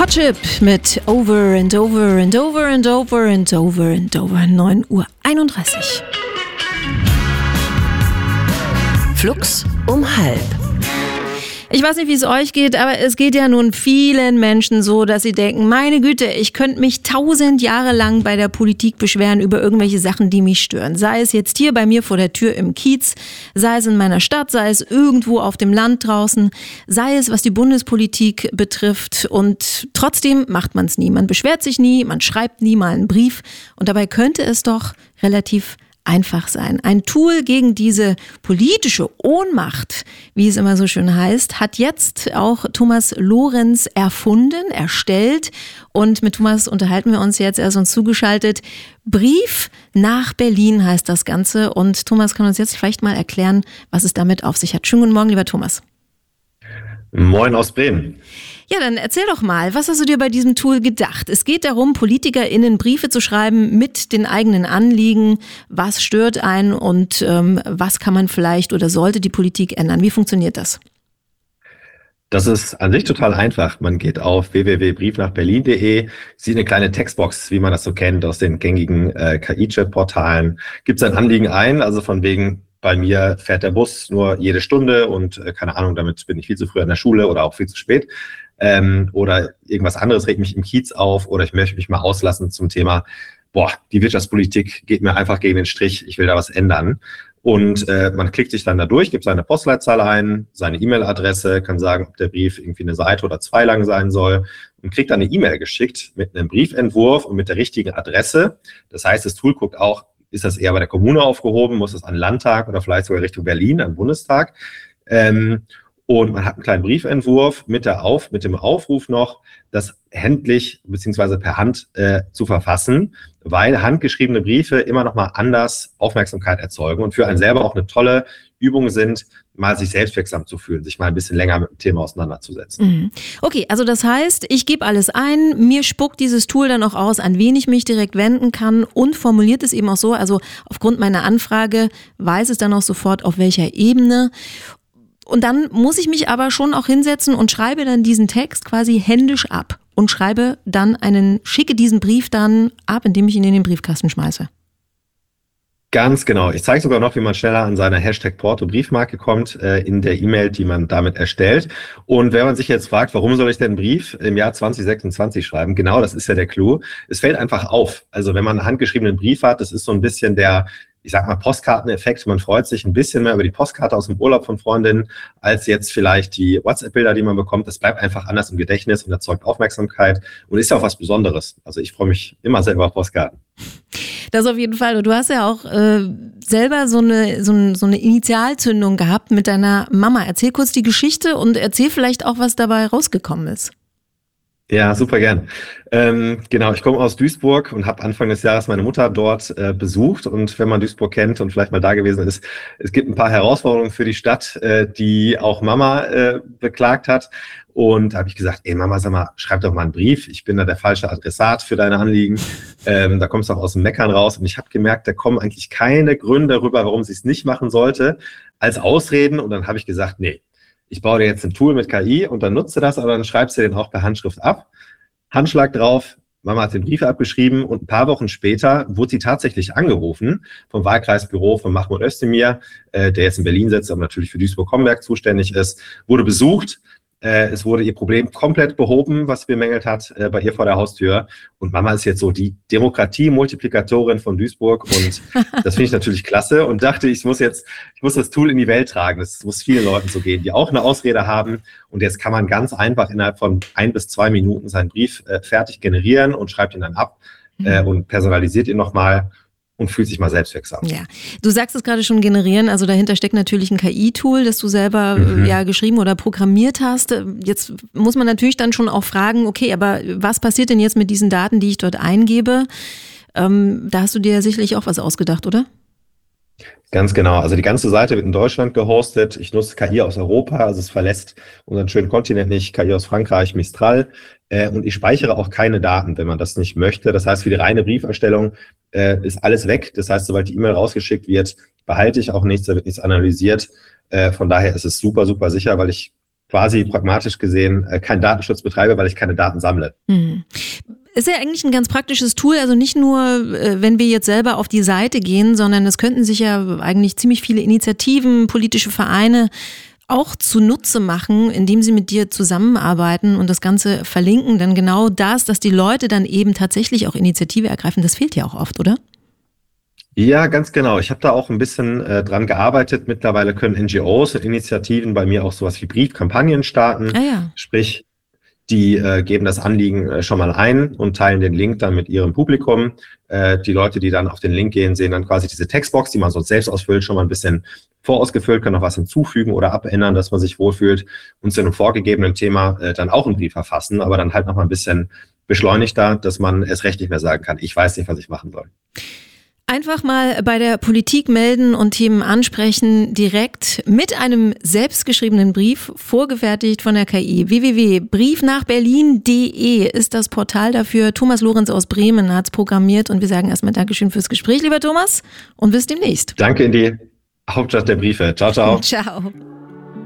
Hot Chip mit Over and Over and Over and Over and Over and Over. 9:31 Uhr. Flux um 12:30. Ich weiß nicht, wie es euch geht, aber es geht ja nun vielen Menschen so, dass sie denken, meine Güte, ich könnte mich 1000 Jahre lang bei der Politik beschweren über irgendwelche Sachen, die mich stören. Sei es jetzt hier bei mir vor der Tür im Kiez, sei es in meiner Stadt, sei es irgendwo auf dem Land draußen, sei es, was die Bundespolitik betrifft. Und trotzdem macht man es nie. Man beschwert sich nie, man schreibt nie mal einen Brief. Und dabei könnte es doch relativ einfach sein. Ein Tool gegen diese politische Ohnmacht, wie es immer so schön heißt, hat jetzt auch Thomas Lorenz erstellt. Und mit Thomas unterhalten wir uns jetzt. Er ist uns zugeschaltet. Brief nach Berlin heißt das Ganze. Und Thomas kann uns jetzt vielleicht mal erklären, was es damit auf sich hat. Schönen guten Morgen, lieber Thomas. Moin aus Bremen. Ja, dann erzähl doch mal, was hast du dir bei diesem Tool gedacht? Es geht darum, PolitikerInnen Briefe zu schreiben mit den eigenen Anliegen. Was stört einen und was kann man vielleicht oder sollte die Politik ändern? Wie funktioniert das? Das ist an sich total einfach. Man geht auf www.briefnachberlin.de, sieht eine kleine Textbox, wie man das so kennt aus den gängigen KI-Chat-Portalen, gibt sein Anliegen ein, also von wegen, bei mir fährt der Bus nur jede Stunde und keine Ahnung, damit bin ich viel zu früh an der Schule oder auch viel zu spät. Oder irgendwas anderes regt mich im Kiez auf oder ich möchte mich mal auslassen zum Thema, die Wirtschaftspolitik geht mir einfach gegen den Strich, ich will da was ändern. Und man klickt sich dann da durch, gibt seine Postleitzahl ein, seine E-Mail-Adresse, kann sagen, ob der Brief irgendwie eine Seite oder 2 lang sein soll und kriegt dann eine E-Mail geschickt mit einem Briefentwurf und mit der richtigen Adresse. Das heißt, das Tool guckt auch, ist das eher bei der Kommune aufgehoben, muss es an den Landtag oder vielleicht sogar Richtung Berlin, an den Bundestag. Und man hat einen kleinen Briefentwurf mit dem Aufruf noch, das händlich bzw. per Hand zu verfassen, weil handgeschriebene Briefe immer noch mal anders Aufmerksamkeit erzeugen und für einen selber auch eine tolle Übung sind, mal sich selbstwirksam zu fühlen, sich mal ein bisschen länger mit dem Thema auseinanderzusetzen. Okay, also das heißt, ich gebe alles ein, mir spuckt dieses Tool dann auch aus, an wen ich mich direkt wenden kann und formuliert es eben auch so, also aufgrund meiner Anfrage weiß es dann auch sofort, auf welcher Ebene. Und dann muss ich mich aber schon auch hinsetzen und schreibe dann diesen Text quasi händisch ab und schicke diesen Brief dann ab, indem ich ihn in den Briefkasten schmeiße. Ganz genau. Ich zeige sogar noch, wie man schneller an seine #Porto-Briefmarke kommt in der E-Mail, die man damit erstellt. Und wenn man sich jetzt fragt, warum soll ich denn einen Brief im Jahr 2026 schreiben? Genau, das ist ja der Clou. Es fällt einfach auf. Also wenn man einen handgeschriebenen Brief hat, das ist so ein bisschen der, ich sag mal, Postkarteneffekt. Man freut sich ein bisschen mehr über die Postkarte aus dem Urlaub von Freundinnen, als jetzt vielleicht die WhatsApp-Bilder, die man bekommt. Das bleibt einfach anders im Gedächtnis und erzeugt Aufmerksamkeit und ist ja auch was Besonderes. Also ich freue mich immer sehr über Postkarten. Das auf jeden Fall. Du hast ja auch selber so eine Initialzündung gehabt mit deiner Mama. Erzähl kurz die Geschichte und erzähl vielleicht auch, was dabei rausgekommen ist. Ja, super gern. Genau, ich komme aus Duisburg und habe Anfang des Jahres meine Mutter dort besucht. Und wenn man Duisburg kennt und vielleicht mal da gewesen ist, es gibt ein paar Herausforderungen für die Stadt, die auch Mama beklagt hat. Und da habe ich gesagt, ey Mama, sag mal, schreib doch mal einen Brief. Ich bin da der falsche Adressat für deine Anliegen. Da kommst du auch aus dem Meckern raus. Und ich habe gemerkt, da kommen eigentlich keine Gründe darüber, warum sie es nicht machen sollte, als Ausreden. Und dann habe ich gesagt, nee, ich baue dir jetzt ein Tool mit KI und dann nutze das, aber dann schreibst du den auch per Handschrift ab. Handschlag drauf, Mama hat den Brief abgeschrieben und ein paar Wochen später wurde sie tatsächlich angerufen vom Wahlkreisbüro von Mahmoud Özdemir, der jetzt in Berlin sitzt, aber natürlich für Duisburg-Homberg zuständig ist, wurde besucht. Es wurde ihr Problem komplett behoben, was sie bemängelt hat, bei ihr vor der Haustür. Und Mama ist jetzt so die Demokratie-Multiplikatorin von Duisburg. Und das finde ich natürlich klasse. Und dachte, ich muss das Tool in die Welt tragen. Das muss vielen Leuten so gehen, die auch eine Ausrede haben. Und jetzt kann man ganz einfach innerhalb von 1 bis 2 Minuten seinen Brief fertig generieren und schreibt ihn dann ab und personalisiert ihn nochmal. Und fühlt sich mal selbstwirksam. Ja, du sagst es gerade schon, generieren, also dahinter steckt natürlich ein KI-Tool, das du selber geschrieben oder programmiert hast. Jetzt muss man natürlich dann schon auch fragen, okay, aber was passiert denn jetzt mit diesen Daten, die ich dort eingebe? Da hast du dir sicherlich auch was ausgedacht, oder? Ganz genau. Also die ganze Seite wird in Deutschland gehostet. Ich nutze KI aus Europa, also es verlässt unseren schönen Kontinent nicht. KI aus Frankreich, Mistral. Und ich speichere auch keine Daten, wenn man das nicht möchte. Das heißt, für die reine Brieferstellung ist alles weg. Das heißt, sobald die E-Mail rausgeschickt wird, behalte ich auch nichts, da wird nichts analysiert. Von daher ist es super, super sicher, weil ich quasi pragmatisch gesehen keinen Datenschutz betreibe, weil ich keine Daten sammle. Ist ja eigentlich ein ganz praktisches Tool, also nicht nur, wenn wir jetzt selber auf die Seite gehen, sondern es könnten sich ja eigentlich ziemlich viele Initiativen, politische Vereine auch zunutze machen, indem sie mit dir zusammenarbeiten und das Ganze verlinken. Denn genau das, dass die Leute dann eben tatsächlich auch Initiative ergreifen, das fehlt ja auch oft, oder? Ja, ganz genau. Ich habe da auch ein bisschen dran gearbeitet. Mittlerweile können NGOs und Initiativen bei mir auch sowas wie Briefkampagnen starten. Sprich, die geben das Anliegen schon mal ein und teilen den Link dann mit ihrem Publikum. Die Leute, die dann auf den Link gehen, sehen dann quasi diese Textbox, die man sonst selbst ausfüllt, schon mal ein bisschen vorausgefüllt, können noch was hinzufügen oder abändern, dass man sich wohlfühlt und zu einem vorgegebenen Thema dann auch einen Brief verfassen, aber dann halt noch mal ein bisschen beschleunigter, dass man es recht nicht mehr sagen kann, ich weiß nicht, was ich machen soll. Einfach mal bei der Politik melden und Themen ansprechen, direkt mit einem selbstgeschriebenen Brief, vorgefertigt von der KI. www.briefnachberlin.de ist das Portal dafür. Thomas Lorenz aus Bremen hat es programmiert und wir sagen erstmal Dankeschön fürs Gespräch, lieber Thomas, und bis demnächst. Danke in die Hauptstadt der Briefe. Ciao, ciao. Ciao.